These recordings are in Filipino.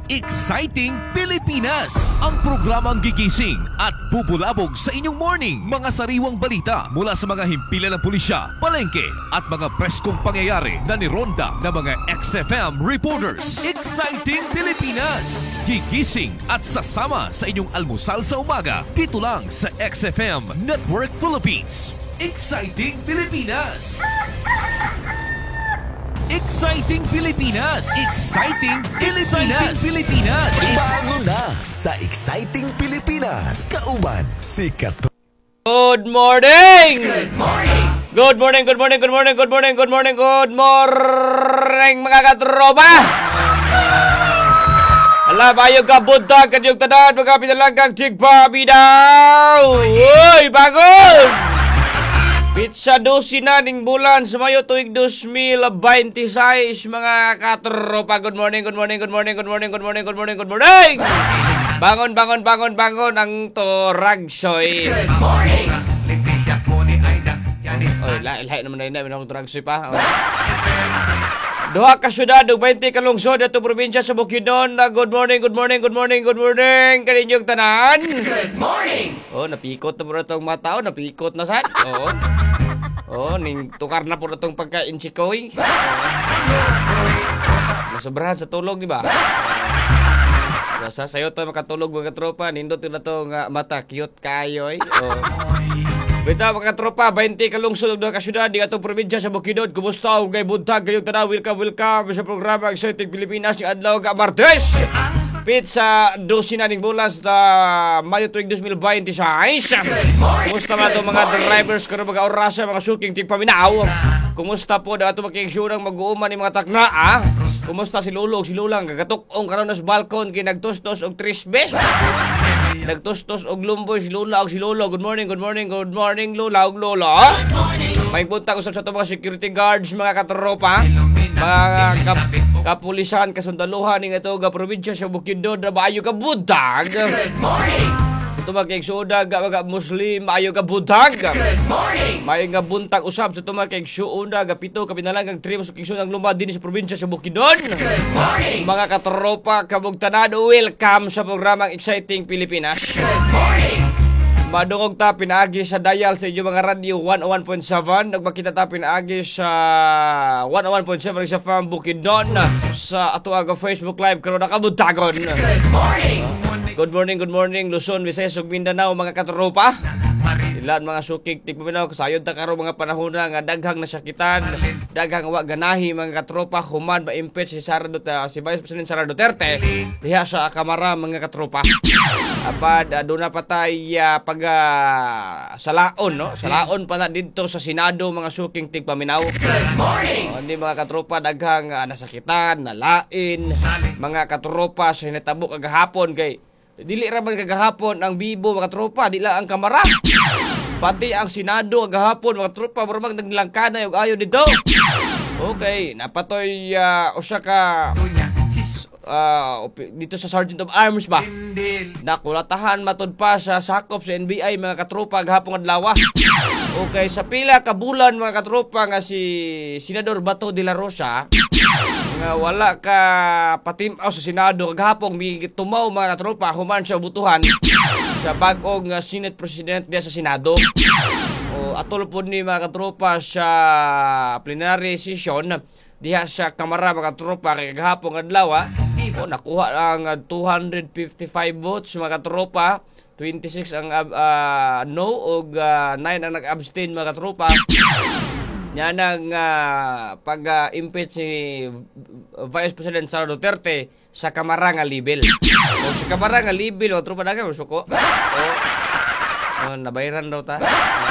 Exciting Pilipinas! Ang programang gigising at bubulabog sa inyong morning. Mga sariwang balita mula sa mga himpilan ng pulisya, palengke at mga preskong pangyayari na nironda ng mga XFM reporters. Exciting Pilipinas! Gigising at sasama sa inyong almusal sa umaga dito lang sa XFM Network Philippines. Exciting Pilipinas! Exciting Pilipinas! Exciting Pilipinas! Pilipinas! Bago na sa Exciting Pilipinas. Kauban si Kat. Good morning! Good morning! Good morning, good morning, good morning, good morning, good morning, good morning mga katropa! Ala, bayog ka buntag, kanyang tanan, mga pinalanggang tigpabidaw! Uy, bagod! Pizza dosina ning bulan sa Mayo tuig 2026 mga katropa. Good morning, good morning, good morning, good morning, good morning, good morning, good morning. Bangon, bangon, bangon, bangon ang toragsoy. Good morning! Oy, lahi naman na ang toragsoy pa. Duha ka syudad ug 20 ka lungsod ato probinsya sa Bukidnon. Good morning, good morning, good morning, good morning kaninyong tanan. Good morning! Oh, napikot na po na itong mata. Napikot na sad. Oo. Oh, ning tukar na po na itong pagka-insikoy. Nasobrahan sa tulog, di ba? Sa sayo tayo makatulog mga tropa. Nindot na itong mata. Cute kayo, eh. Oh. Bita mga tropa, 20 kalungsod ng kasyudad di atong probinsya sa Bukidnon. Kumusta o kay buntag kayong tanaw? Welcome sa programa Exciting Pilipinas yung adlaw ka Martes. Pizza dosina ning bulas sa Mayo tuig 2026. Kumusta man itong mga drivers karon mga orasa, mga suking tigpaminaw? Kumusta po na itong makikisyurang mag-uuman ng mga takna, ah? Kumusta si Lulong, si Lulang? Kagatok-ong karon na sa balkon, kinagtustos og trisbe. Nagtustos og lumboy si Lula og si Lolo. Good morning, good morning, good morning, Lula og Lolo. May buntag usap sa itong mga security guards, mga katropa. Mga kapulisan, kasundaluhan ng ito ga probinsya sa Bukidnon na maayo ka buntag. Good morning! Ito magkaigsuundag mga Muslim, maayo ka buntag. Good morning! Maayo nga buntag usap sa ito magkaigsuundag pito kapinalangang tribo sa kaigsuundag lumad din sa probinsya sa Bukidnon. Good morning! Mga katropa, kabugtanan, welcome sa programang Exciting Pilipinas. Good morning! Madungog ta pinaagi sa dial sa inyo mga radio 101.7. Nagmakita ta pinaagi sa 101.7 sa FM Bukidnon sa ato aga Facebook Live karon nakabuntagon. Good morning! Good morning, good morning Luzon, Visayas ug Mindanao mga katropa. Ilan mga sukig tigpaminaw kasayod ta karon mga panahon na nga daghang nasakitan, daghang wa ganahi mga katropa human ma-impeach si Sara Duterte, si Vice President Sara Duterte diha sa Kamara mga katropa. Apad doon na patay pag salaon, no? Salaon pa na dito sa Senado mga suking tigpaminaw. Good morning! Hindi mga katropa daghang nasakitan, nalain, mga katropa sa hinatabo kagahapon kay dili ra man kagahapon ang bibo mga tropa, di lang ang Kamara. Pati ang Senado kagahapon mga tropa murag naglangkana yung ayo dito. Okay, napatoy usa ka dito sa Sergeant of Arms ba? Nakulatahan matod pa sa sakop sa NBI mga katropa gahapon adlaw. Okay, sa pila ka bulan mga katropa nga si Senador Bato de la Rosa nga wala ka patimaw sa Senado kagahapon mi tumaw mga katropa human sa butuhan sa bag-ong Senate President diya sa Senado. O atol po ni mga katropa sa plenary session diha sa Kamara mga katropa kay kagahapon adlaw. O nakuha ang 255 votes mga katropa, 26 ang no ug 9 ang nag-abstain mga katropa. Yan ang pag-impeach si Vice President Sara Duterte sa Kamara nga level. O sa Kamara nga level, o tropa dagan suko. O nabayran daw ta.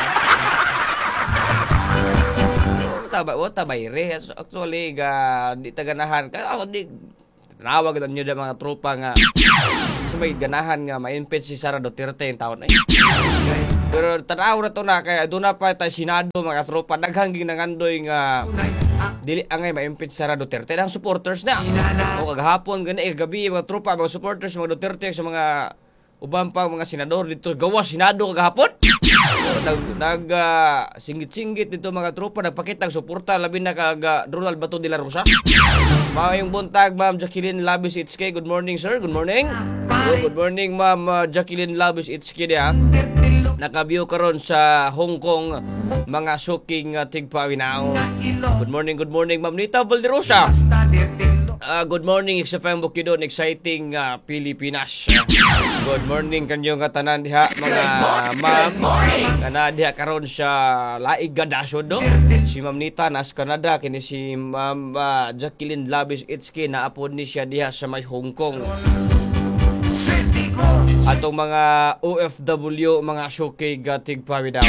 Wata bayre. Actually, di taganahan. Ako di tawag na nyo na mga tropa nga sa may ganahan nga ma-impeach si Sara Duterte yung taon na pero tanaw na to na kaya doon na pa tayo Senado mga tropa daghang ginangandoy nga dili angay ma-impeach si Sara Duterte ang supporters na o kagahapon gani gabi mga tropa mga supporters mga Duterte sa mga uban pa mga senador dito gawa Senado kagahapon singgit-singgit dito mga tropa nagpakita ang suporta labi na kag Ronald Bato de la Rosa Maayong buntag, Ma'am Jacqueline Labis Itske. Good morning, sir. Good morning. Good morning, Ma'am Jacqueline Labis Itske diha. Naka-view karon sa Hong Kong, mga suking tigpawinaw. Good morning, Ma'am Nita Valderosa. Good morning, XFM Bukidnon, exciting Pilipinas. Good morning kanyo nga tanan diha, mga ma'am. Kana diha karon sa laig gadasod do. Si Ma'am Nita nas Canada, kini si Ma'am Jacqueline Labis Itske na apod ni siya diha sa may Hong Kong. Atong mga OFW, mga syukay gatig pawidaw.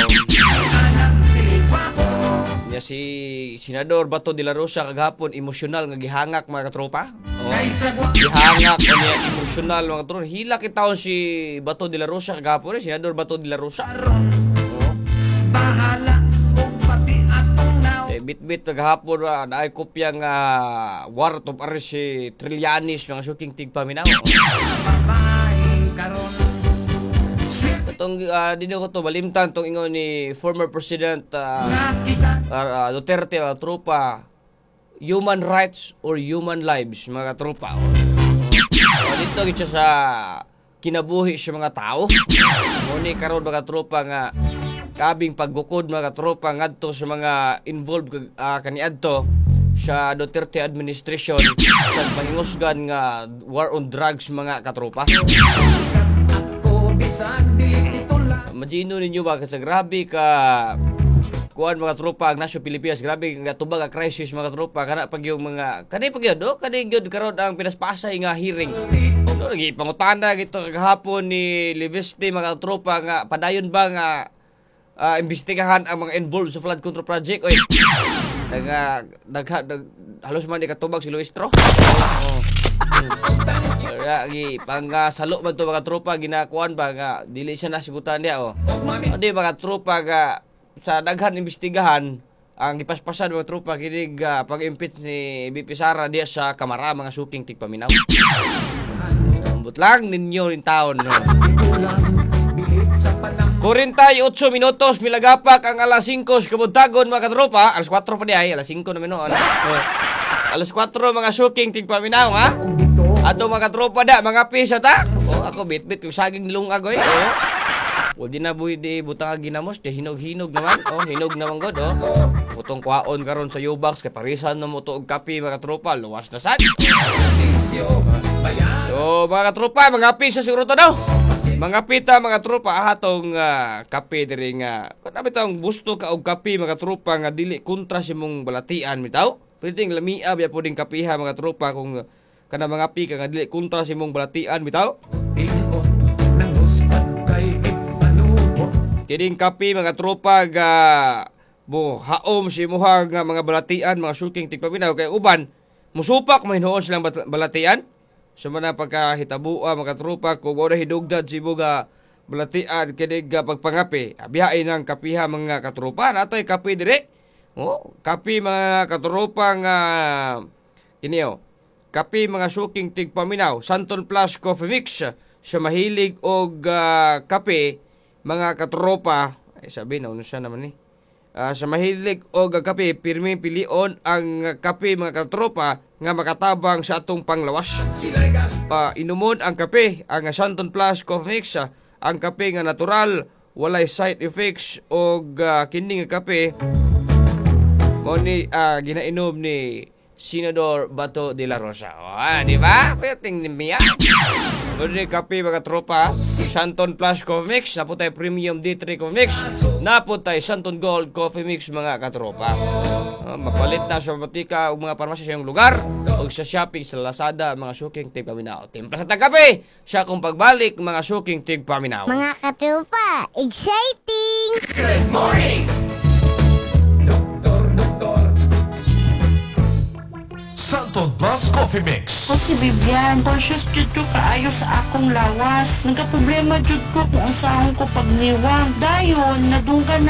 Nya si Senador Bato de la Rosa kagahapon emosyonal nga gihangak mga katropa. Gihangak niya emosyonal mga katropa. Hila kitawon si Bato de la Rosa kagahapon, Senador Bato de la Rosa. Bit-bit kagahapon naay kopya nga warrant of arrest si Trillanes mga syuking tigpaminaw. Itong dino ko to malimtan tong ingon ni former President Duterte mga tropa, human rights or human lives mga tropa. Dito gito sa kinabuhi sa mga tao. Muni karon mga tropa nga kabing paggukod mga tropa ngadto sa mga involved kaniadto sa Duterte administration sa pangingusgan nga war on drugs mga katropa. Imagino ninyo ba sa grabe ka kuan mga tropa ang nasyo Pilipinas, grabe nga tubag nga crisis mga tropa kana pag yung mga kani pag yun no kani gyud karon ang pinaspasay nga hearing no lagi pangutana gito kagahapon ni Liveste mga tropa nga padayon ba nga imbestigahan ang mga involved sa flood control project. Oy, halos man di katubag si Luistro. Lagi pang salo man to mga tropa ginakuan ba nga dili siya nasigutan niya Adi mga tropa nga sa daghan imbestigahan ang gipaspasan mga tropa kinig pag-impeach ni BP Sara diya sa Kamara mga suking tigpaminaw. Ambot lang ninyo rin taon no. 48 minutos milagapak ang alas 5 sa kabuntagon mga katropa. Alas 4 pa di ay, alas 5 na minuto. Alas 4 mga suking tigpaminaw ha. Ato mga katropa da, mga pisa ta. Ako bit-bit yung saging lungag oy. Di na buhi di butang ginamos, di hinog-hinog naman. Hinog naman god Utong kwaon karon sa U-Box kay parisan na mo to og kape mga katropa, luwas na sad. Mga katropa, mga pisa siguro to daw. Mga pita mga tropa atong kape diri nga kanabi tawong gusto ka og kape mga tropa nga dili kontra si mong balatian bitaw. Pwedeng lamia biya puding kapiha mga tropa kung kana mga pika nga dili kontra si mong balatian bitaw. Kining kape mga tropa ga haom si muhag nga mga balatian mga suking tigpaminaw kay uban musupak mahinuon silang balatian. Sa mga pagkahitabuan mga tropa kung wala hidugdad si mga balatian kinig pagpangapi biyain ng kapiha mga katropa natoy kape dire kape mga katropa nga kiniyo kape mga suking tigpaminaw Santon Plus Coffee Mix sa mahilig og kape mga katropa ay sabi na unsa naman ni sa mahilig og kape pirmi pilion ang kape mga katropa nga makatabang sa atong panglawas. Inumon ang kape, ang Santon Plus Coffee Mix, ang kape nga natural, walay side effects og kining kape mo ni ginainom ni Senador Bato de la Rosa. Di ba? Pwedeng niya. Muli kape mga tropa, Santon Plus Coffee Mix, naputay Premium D3 Coffee Mix, naputay Santon Gold Coffee Mix mga katropa. Mapalit na sa matika o mga parmasya sa iyong lugar o sa shopping sa Lazada mga suking tigpaminaw. Timpla sa tagape, siya kung pagbalik mga suking tigpaminaw. Mga katropa, exciting! Good morning! Santon Plus Coffee Mix. O si Bibian, conscious jud ko kaayo sa akong lawas. Nagka-problema jud ko kung ang sahong ko pagniwang. Dayon, nadunggan